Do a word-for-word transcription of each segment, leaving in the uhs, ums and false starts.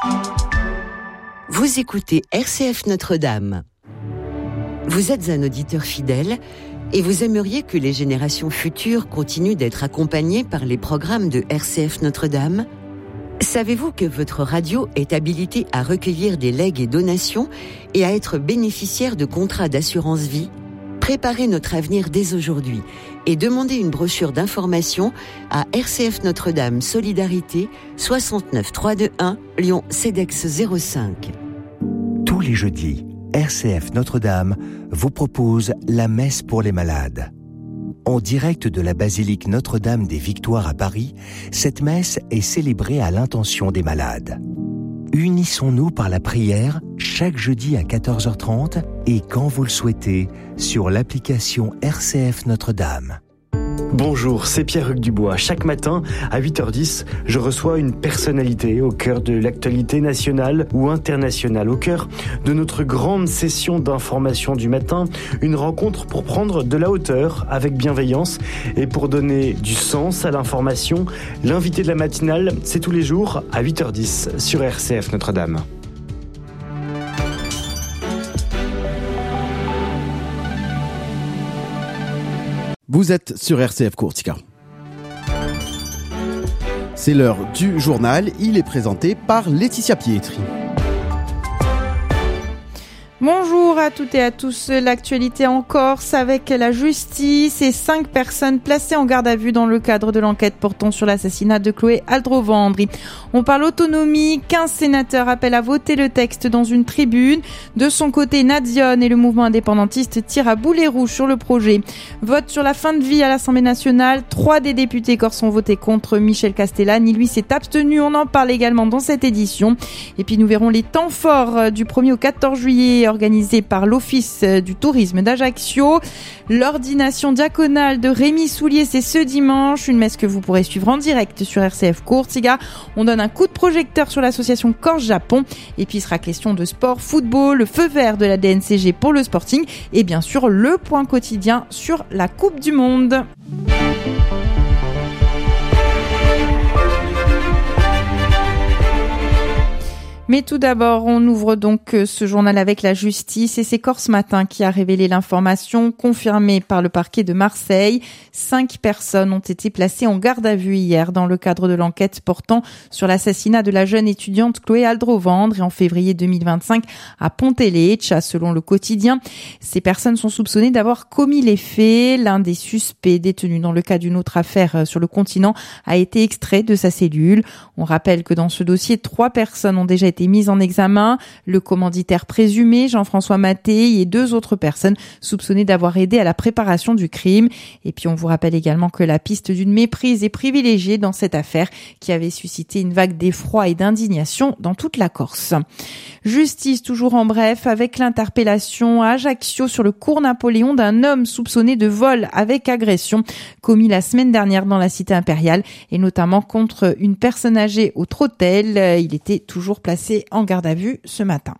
Vous écoutez R C F Notre-Dame. Vous êtes un auditeur fidèle et vous aimeriez que les générations futures continuent d'être accompagnées par les programmes de R C F Notre-Dame ? Savez-vous que votre radio est habilitée à recueillir des legs et donations et à être bénéficiaire de contrats d'assurance vie ? Préparez notre avenir dès aujourd'hui et demandez une brochure d'information à R C F Notre-Dame Solidarité soixante-neuf trois deux un Lyon CEDEX zéro cinq. Tous les jeudis, R C F Notre-Dame vous propose la messe pour les malades. En direct de la basilique Notre-Dame des Victoires à Paris, cette messe est célébrée à l'intention des malades. Unissons-nous par la prière chaque jeudi à quatorze heures trente et quand vous le souhaitez sur l'application R C F Notre-Dame. Bonjour, c'est Pierre-Hugues Dubois. Chaque matin, à huit heures dix, je reçois une personnalité au cœur de l'actualité nationale ou internationale, au cœur de notre grande session d'information du matin, une rencontre pour prendre de la hauteur avec bienveillance et pour donner du sens à l'information. L'invité de la matinale, c'est tous les jours à huit heures dix sur R C F Notre-Dame. Vous êtes sur R C F Courtica. C'est l'heure du journal, il est présenté par Laetitia Pietri. Bonjour à toutes et à tous. L'actualité en Corse avec la justice et cinq personnes placées en garde à vue dans le cadre de l'enquête portant sur l'assassinat de Chloé Aldrovandri. On parle autonomie. quinze sénateurs appellent à voter le texte dans une tribune. De son côté, Nadione et le mouvement indépendantiste tirent à boulet rouge sur le projet. Vote sur la fin de vie à l'Assemblée nationale. Trois des députés corses ont voté contre. Michel Castellani, lui, s'est abstenu. On en parle également dans cette édition. Et puis nous verrons les temps forts du premier au quatorze juillet organisé par l'Office du tourisme d'Ajaccio. L'ordination diaconale de Rémi Soulier, c'est ce dimanche. Une messe que vous pourrez suivre en direct sur R C F Courtica. On donne un coup de projecteur sur l'association Corse-Japon. Et puis il sera question de sport, football, le feu vert de la D N C G pour le Sporting. Et bien sûr, le point quotidien sur la Coupe du Monde. Mais tout d'abord, on ouvre donc ce journal avec la justice et c'est Corse Matin qui a révélé l'information confirmée par le parquet de Marseille. Cinq personnes ont été placées en garde à vue hier dans le cadre de l'enquête portant sur l'assassinat de la jeune étudiante Chloé Aldrovandri en février deux mille vingt-cinq à Ponteleccia, selon le quotidien. Ces personnes sont soupçonnées d'avoir commis les faits. L'un des suspects détenus dans le cas d'une autre affaire sur le continent a été extrait de sa cellule. On rappelle que dans ce dossier, trois personnes ont déjà été été mis en examen, le commanditaire présumé Jean-François Mattei et deux autres personnes soupçonnées d'avoir aidé à la préparation du crime. Et puis on vous rappelle également que la piste d'une méprise est privilégiée dans cette affaire qui avait suscité une vague d'effroi et d'indignation dans toute la Corse. Justice toujours en bref avec l'interpellation à Ajaccio sur le cours Napoléon d'un homme soupçonné de vol avec agression commis la semaine dernière dans la cité impériale et notamment contre une personne âgée au trottel. Il était toujours placé en garde à vue ce matin.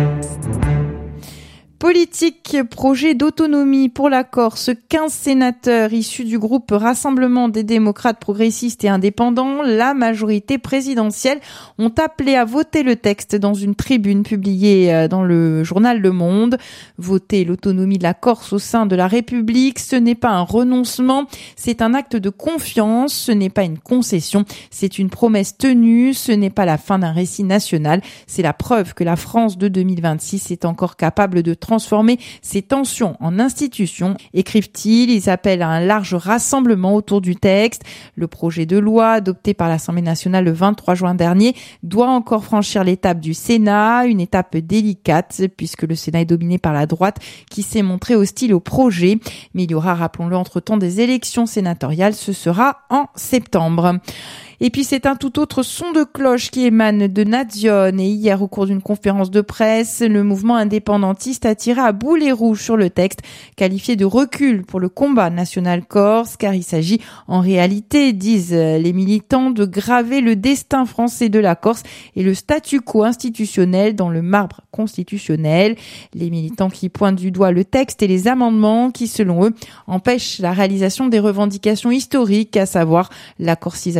Politique, projet d'autonomie pour la Corse. quinze sénateurs issus du groupe Rassemblement des démocrates progressistes et indépendants, la majorité présidentielle, ont appelé à voter le texte dans une tribune publiée dans le journal Le Monde. Voter l'autonomie de la Corse au sein de la République, ce n'est pas un renoncement, c'est un acte de confiance, ce n'est pas une concession, c'est une promesse tenue, ce n'est pas la fin d'un récit national, c'est la preuve que la France de deux mille vingt-six est encore capable de transformer ces tensions en institutions, écrivent-ils. Ils appellent à un large rassemblement autour du texte. Le projet de loi adopté par l'Assemblée nationale le vingt-trois juin dernier doit encore franchir l'étape du Sénat, une étape délicate puisque le Sénat est dominé par la droite qui s'est montrée hostile au projet. Mais il y aura, rappelons-le, entre-temps des élections sénatoriales. Ce sera en septembre. Et puis c'est un tout autre son de cloche qui émane de Nadione. Et hier, au cours d'une conférence de presse, le mouvement indépendantiste a tiré à boulet rouge sur le texte, qualifié de recul pour le combat national corse, car il s'agit en réalité, disent les militants, de graver le destin français de la Corse et le statu quo institutionnel dans le marbre constitutionnel. Les militants qui pointent du doigt le texte et les amendements qui, selon eux, empêchent la réalisation des revendications historiques, à savoir la corcisation des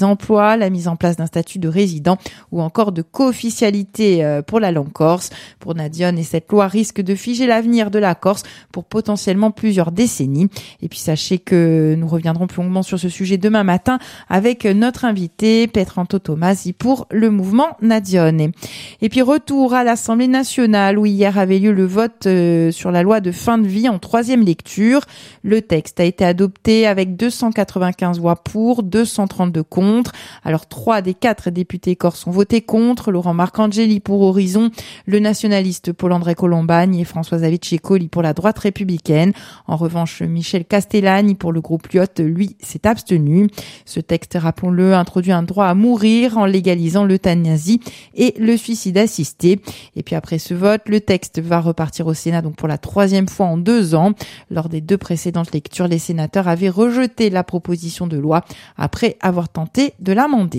emplois, la mise en place d'un statut de résident ou encore de co-officialité pour la langue corse. Pour Nadione, et cette loi risque de figer l'avenir de la Corse pour potentiellement plusieurs décennies. Et puis sachez que nous reviendrons plus longuement sur ce sujet demain matin avec notre invité Petranto Tomasi pour le mouvement Nadione. Et puis retour à l'Assemblée nationale où hier avait lieu le vote sur la loi de fin de vie en troisième lecture. Le texte a été adopté avec deux cent quatre-vingt-quinze voix pour, deux cent trente-deux contre. Alors trois des quatre députés corses ont voté contre. Laurent Marcangeli pour Horizon, le nationaliste Paul-André Colombagne et François-Xavier Tchécoli pour la droite républicaine. En revanche, Michel Castellani pour le groupe Lyotte, lui, s'est abstenu. Ce texte, rappelons-le, introduit un droit à mourir en légalisant l'euthanasie et le suicide assisté. Et puis après ce vote, le texte va repartir au Sénat donc pour la troisième fois en deux ans. Lors des deux précédentes lectures, les sénateurs avaient rejeté la proposition de loi après avoir tenté de l'amender.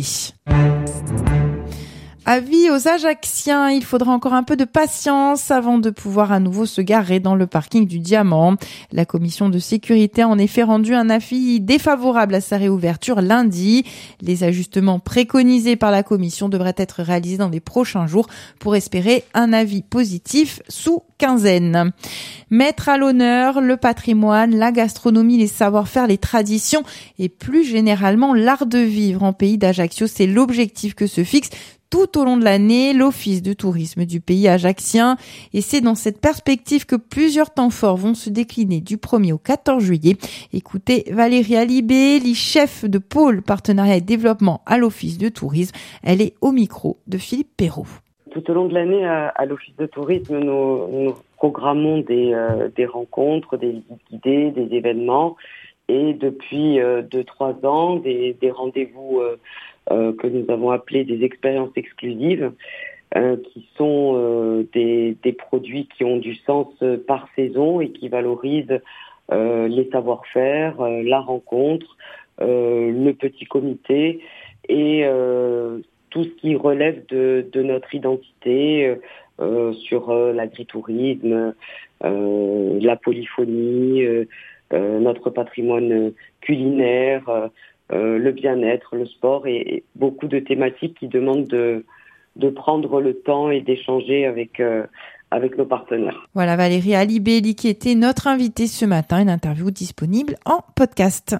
Avis aux Ajacciens, il faudra encore un peu de patience avant de pouvoir à nouveau se garer dans le parking du Diamant. La commission de sécurité a en effet rendu un avis défavorable à sa réouverture lundi. Les ajustements préconisés par la commission devraient être réalisés dans les prochains jours pour espérer un avis positif sous quinzaine. Mettre à l'honneur le patrimoine, la gastronomie, les savoir-faire, les traditions et plus généralement l'art de vivre en pays d'Ajaccio, c'est l'objectif que se fixe tout au long de l'année l'Office de tourisme du pays ajaccien. Et c'est dans cette perspective que plusieurs temps forts vont se décliner du premier au quatorze juillet. Écoutez Valérie Alibé, chef de pôle partenariat et développement à l'Office de tourisme. Elle est au micro de Philippe Perrault. Tout au long de l'année, à, à l'Office de tourisme, nous, nous programmons des, euh, des rencontres, des visites guidées, des événements. Et depuis euh, deux, trois ans, des, des rendez-vous euh, Euh, que nous avons appelé des expériences exclusives, euh, qui sont euh, des, des produits qui ont du sens euh, par saison et qui valorisent euh, les savoir-faire, euh, la rencontre, euh, le petit comité et euh, tout ce qui relève de, de notre identité euh, sur euh, l'agritourisme, euh, la polyphonie, euh, euh, notre patrimoine culinaire, euh, Euh, le bien-être, le sport et, et beaucoup de thématiques qui demandent de, de prendre le temps et d'échanger avec, euh, avec nos partenaires. Voilà Valérie Alibé qui était notre invitée ce matin, une interview disponible en podcast.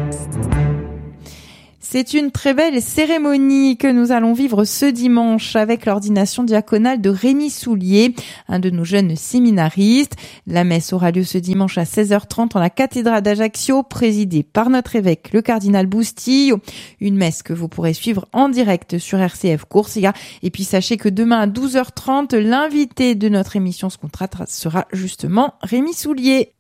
C'est une très belle cérémonie que nous allons vivre ce dimanche avec l'ordination diaconale de Rémi Soulier, un de nos jeunes séminaristes. La messe aura lieu ce dimanche à seize heures trente en la cathédrale d'Ajaccio, présidée par notre évêque, le cardinal Bustillo. Une messe que vous pourrez suivre en direct sur R C F Corsica. Et puis sachez que demain à douze heures trente, l'invité de notre émission Ce Contrat sera justement Rémi Soulier.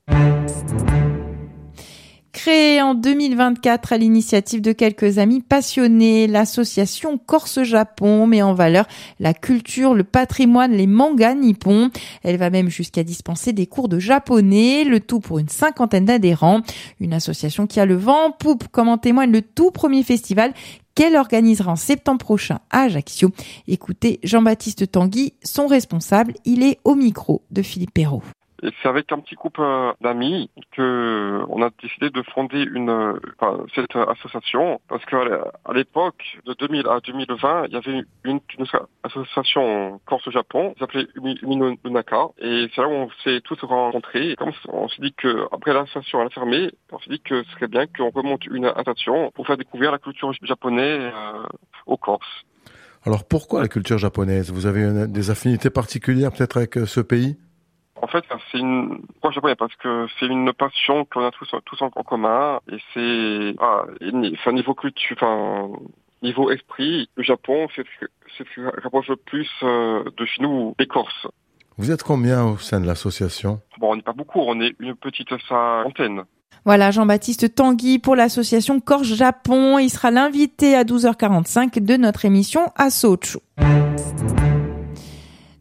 Créée en deux mille vingt-quatre à l'initiative de quelques amis passionnés, l'association Corse-Japon met en valeur la culture, le patrimoine, les mangas nippons. Elle va même jusqu'à dispenser des cours de japonais, le tout pour une cinquantaine d'adhérents. Une association qui a le vent en poupe, comme en témoigne le tout premier festival qu'elle organisera en septembre prochain à Ajaccio. Écoutez Jean-Baptiste Tanguy, son responsable, il est au micro de Philippe Perrault. Et c'est avec un petit groupe euh, d'amis que on a décidé de fonder une euh, enfin, cette association parce qu'à à l'époque de deux mille à deux mille vingt, il y avait une, une association Corse-Japon qui s'appelait Umino Nunaka et c'est là où on s'est tous rencontrés. Et comme on s'est dit que après l'association a fermé, on s'est dit que ce serait bien qu'on remonte une association pour faire découvrir la culture japonaise euh, aux Corses. Alors pourquoi la culture japonaise ? Vous avez une, des affinités particulières peut-être avec ce pays ? En fait, c'est une pourquoi japonais parce que c'est une passion qu'on a tous tous en commun et c'est ah, enfin niveau culture, enfin niveau esprit, le Japon c'est c'est ce qui rapproche le plus euh, de chez nous, les Corses. Vous êtes combien au sein de l'association ? Bon, on n'est pas beaucoup, on est une petite centaine. Voilà, Jean-Baptiste Tanguy pour l'association Corse-Japon. Il sera l'invité à douze heures quarante-cinq de notre émission à Socho.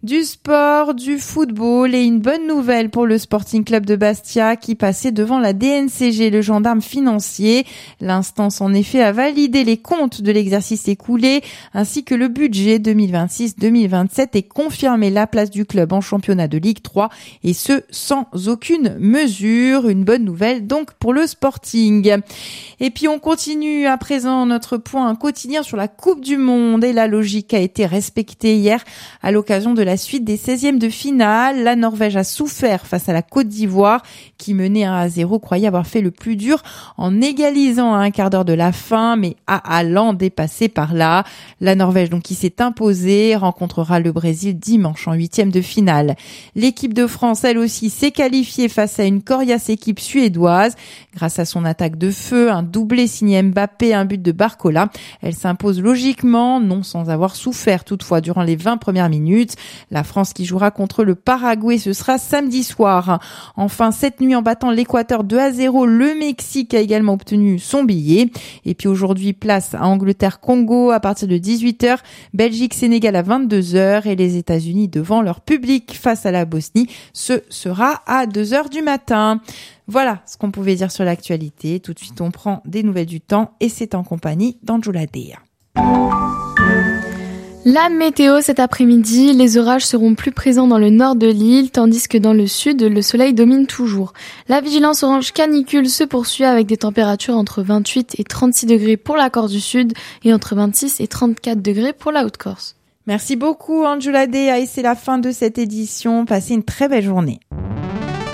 Du sport, du football et une bonne nouvelle pour le Sporting Club de Bastia qui passait devant la D N C G, le gendarme financier. L'instance en effet a validé les comptes de l'exercice écoulé ainsi que le budget deux mille vingt-six deux mille vingt-sept et confirmé la place du club en championnat de Ligue trois et ce sans aucune mesure. Une bonne nouvelle donc pour le Sporting. Et puis on continue à présent notre point quotidien sur la Coupe du Monde et la logique a été respectée hier à l'occasion de la suite des seizièmes de finale. La Norvège a souffert face à la Côte d'Ivoire qui menait un à zéro, croyait avoir fait le plus dur en égalisant à un quart d'heure de la fin, mais a allant dépasser par là. La Norvège donc qui s'est imposée rencontrera le Brésil dimanche en huitième de finale. L'équipe de France, elle aussi, s'est qualifiée face à une coriace équipe suédoise grâce à son attaque de feu, un doublé signé Mbappé, un but de Barcola. Elle s'impose logiquement, non sans avoir souffert toutefois durant les vingt premières minutes. La France qui jouera contre le Paraguay, ce sera samedi soir. Enfin, cette nuit en battant l'Équateur deux à zéro, le Mexique a également obtenu son billet. Et puis aujourd'hui, place à Angleterre-Congo à partir de dix-huit heures, Belgique-Sénégal à vingt-deux heures et les États-Unis devant leur public face à la Bosnie. Ce sera à deux heures du matin. Voilà ce qu'on pouvait dire sur l'actualité. Tout de suite, on prend des nouvelles du temps et c'est en compagnie d'Anjula Dea. La météo cet après-midi, les orages seront plus présents dans le nord de l'île, tandis que dans le sud, le soleil domine toujours. La vigilance orange canicule se poursuit avec des températures entre vingt-huit et trente-six degrés pour la Corse du Sud et entre vingt-six et trente-quatre degrés pour la Haute-Corse. Merci beaucoup Anjula Dea et c'est la fin de cette édition. Passez une très belle journée.